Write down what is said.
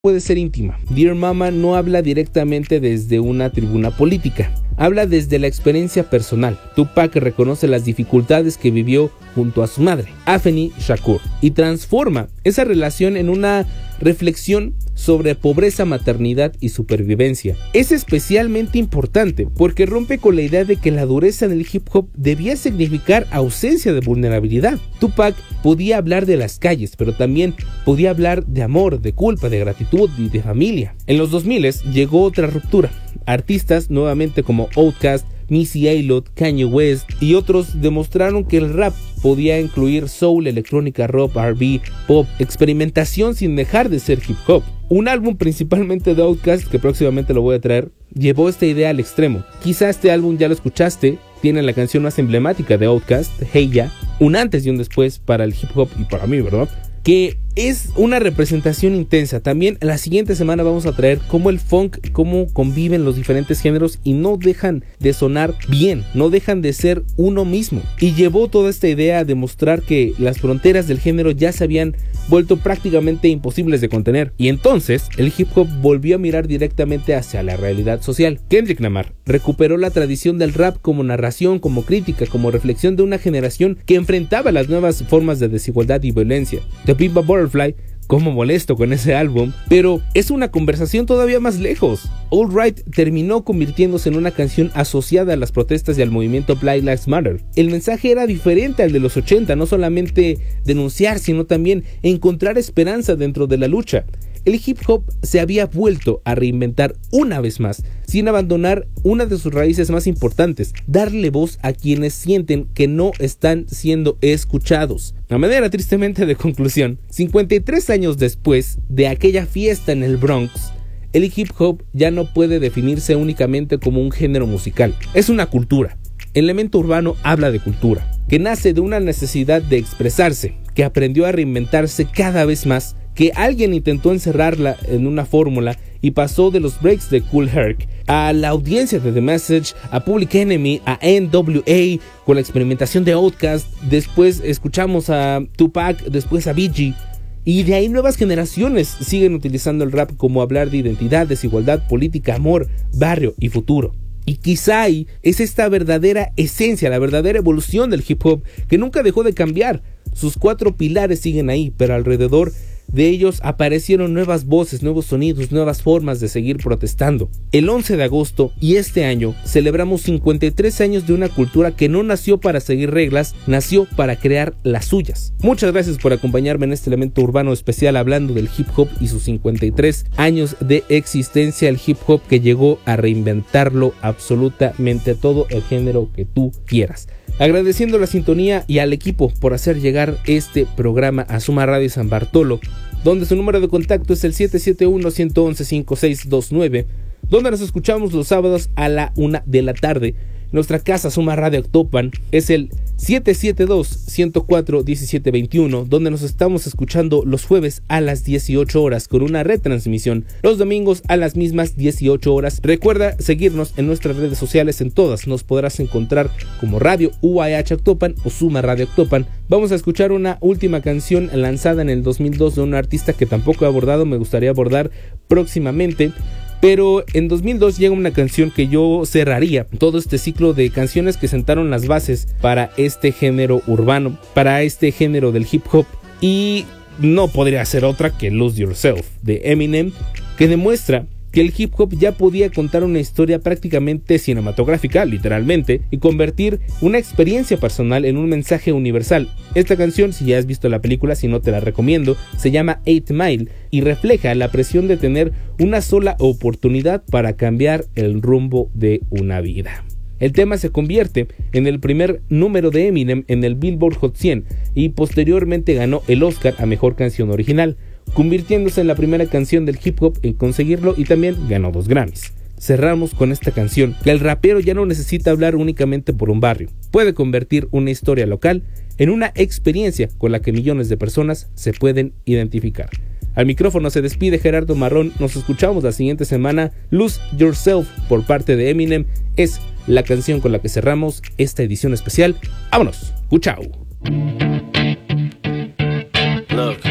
puede ser íntima. Dear Mama no habla directamente desde una tribuna política, habla desde la experiencia personal. Tupac reconoce las dificultades que vivió junto a su madre, Afeni Shakur, y transforma esa relación en una reflexión sobre pobreza, maternidad y supervivencia. Es especialmente importante porque rompe con la idea de que la dureza en el hip hop debía significar ausencia de vulnerabilidad. Tupac podía hablar de las calles, pero también podía hablar de amor, de culpa, de gratitud y de familia. En los 2000 llegó otra ruptura. Artistas nuevamente como Outkast, Missy Elliott, Kanye West y otros demostraron que el rap podía incluir soul, electrónica, rock, R&B, pop, experimentación sin dejar de ser hip hop. Un álbum principalmente de Outkast, que próximamente lo voy a traer, llevó esta idea al extremo. Quizá este álbum ya lo escuchaste, tiene la canción más emblemática de Outkast, Hey Ya, un antes y un después para el hip hop y para mí, ¿verdad? Que es una representación intensa. También la siguiente semana vamos a traer cómo el funk, cómo conviven los diferentes géneros y no dejan de sonar bien, no dejan de ser uno mismo. Y llevó toda esta idea a demostrar que las fronteras del género ya se habían vuelto prácticamente imposibles de contener. Y entonces el hip hop volvió a mirar directamente hacia la realidad social. Kendrick Lamar recuperó la tradición del rap como narración, como crítica, como reflexión de una generación que enfrentaba las nuevas formas de desigualdad y violencia. The Pimp a Butterfly, como molesto con ese álbum, pero es una conversación todavía más lejos. All Right terminó convirtiéndose en una canción asociada a las protestas y al movimiento Black Lives Matter. El mensaje era diferente al de los 80, no solamente denunciar, sino también encontrar esperanza dentro de la lucha. El hip hop se había vuelto a reinventar una vez más, sin abandonar una de sus raíces más importantes: darle voz a quienes sienten que no están siendo escuchados. A manera tristemente de conclusión, 53 años después de aquella fiesta en el Bronx, el hip hop ya no puede definirse únicamente como un género musical, es una cultura. El elemento urbano habla de cultura, que nace de una necesidad de expresarse, que aprendió a reinventarse cada vez más, que alguien intentó encerrarla en una fórmula y pasó de los breaks de Kool Herc a la audiencia de The Message, a Public Enemy, a NWA, con la experimentación de Outkast. Después escuchamos a Tupac, después a Biggie, y de ahí nuevas generaciones siguen utilizando el rap como hablar de identidad, desigualdad, política, amor, barrio y futuro. Y quizá ahí es esta verdadera esencia, la verdadera evolución del hip hop, que nunca dejó de cambiar. Sus 4 pilares siguen ahí, pero alrededor de ellos aparecieron nuevas voces, nuevos sonidos, nuevas formas de seguir protestando. El 11 de agosto y este año celebramos 53 años de una cultura que no nació para seguir reglas, nació para crear las suyas. Muchas gracias por acompañarme en este elemento urbano especial hablando del hip hop y sus 53 años de existencia. El hip hop que llegó a reinventarlo absolutamente todo el género que tú quieras. Agradeciendo la sintonía y al equipo por hacer llegar este programa a Suma Radio San Bartolo, donde su número de contacto es el 771-111-5629, donde nos escuchamos los sábados a la 1 de la tarde. Nuestra casa Suma Radio Actopan es el 772-104-1721, donde nos estamos escuchando los jueves a las 18 horas con una retransmisión los domingos a las mismas 18 horas. Recuerda seguirnos en nuestras redes sociales, en todas nos podrás encontrar como Radio UAH Actopan o Suma Radio Actopan. Vamos a escuchar una última canción lanzada en el 2002 de un artista que tampoco he abordado, me gustaría abordar próximamente. Pero en 2002 llega una canción que yo cerraría todo este ciclo de canciones que sentaron las bases para este género urbano, para este género del hip hop, y no podría ser otra que Lose Yourself de Eminem, que demuestra que el hip hop ya podía contar una historia prácticamente cinematográfica, literalmente, y convertir una experiencia personal en un mensaje universal. Esta canción, si ya has visto la película, si no te la recomiendo, se llama 8 Mile y refleja la presión de tener una sola oportunidad para cambiar el rumbo de una vida. El tema se convierte en el primer número de Eminem en el Billboard Hot 100 y posteriormente ganó el Oscar a Mejor Canción Original, convirtiéndose en la primera canción del hip hop en conseguirlo, y también ganó 2 Grammys. Cerramos con esta canción, que el rapero ya no necesita hablar únicamente por un barrio, puede convertir una historia local en una experiencia con la que millones de personas se pueden identificar. Al micrófono se despide Gerardo Marrón, nos escuchamos la siguiente semana. Lose Yourself por parte de Eminem es la canción con la que cerramos esta edición especial. ¡Vámonos! ¡Chao! Look.